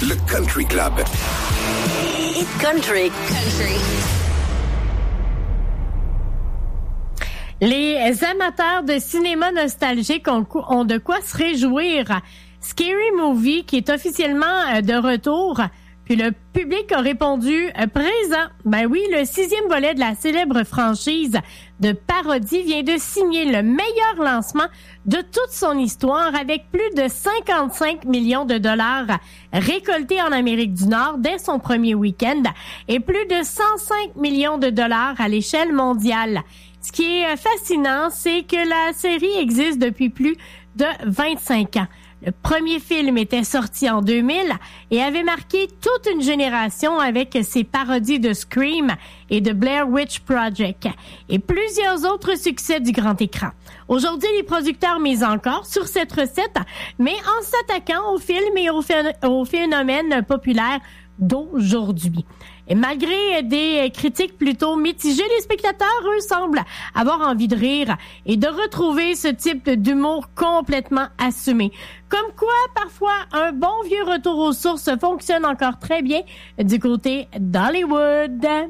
Le Country Club. Hit Country. Les amateurs de cinéma nostalgique ont de quoi se réjouir. Scary Movie, qui est officiellement de retour, puis le public a répondu présent. Ben oui, le 6e volet de la célèbre franchise de parodie vient de signer le meilleur lancement de toute son histoire avec plus de 55 millions de dollars récoltés en Amérique du Nord dès son premier week-end et plus de 105 millions de dollars à l'échelle mondiale. Ce qui est fascinant, c'est que la série existe depuis plus de 25 ans. Le premier film était sorti en 2000 et avait marqué toute une génération avec ses parodies de Scream et de Blair Witch Project et plusieurs autres succès du grand écran. Aujourd'hui, les producteurs misent encore sur cette recette, mais en s'attaquant au film et au phénomène populaire d'aujourd'hui. Et malgré des critiques plutôt mitigées, les spectateurs, eux, semblent avoir envie de rire et de retrouver ce type d'humour complètement assumé. Comme quoi, parfois, un bon vieux retour aux sources fonctionne encore très bien du côté d'Hollywood.